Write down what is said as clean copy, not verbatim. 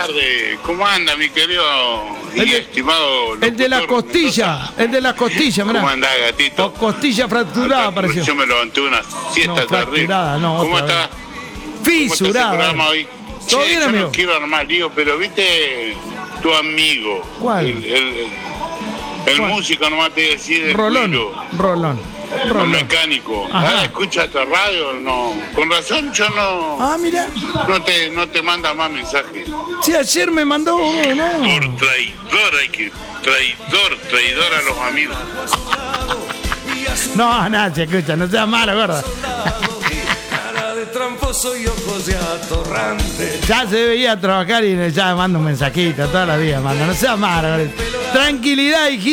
tardes. ¿Cómo anda, mi querido y estimado El de la locutor? costilla, mirá. ¿Cómo andás, gatito? O costilla fracturada, pareció. Yo me levanté una siesta No, terrible. fracturada, no, ¿Cómo otra estás? Fisurada. ¿Cómo está ese programa hoy? ¿Todo Che, bien, yo amigo? no quiero armar lío, pero viste tu amigo. ¿Cuál? El ¿Cuál? músico, nomás te decía. Rolón. El mecánico. Ajá. ¿Escucha esta radio? No. Con razón yo no. Ah, mira. No te manda más mensajes. Sí, ayer me mandó uno, ¿no? Por traidor a los amigos. No, nada, se escucha, no seas malo, gordo. Tramposo y ojos de atorrante. Ya se veía trabajar y ya manda un mensajito todos los días, manda. No seas malo, gordo. Tranquilidad, hijito.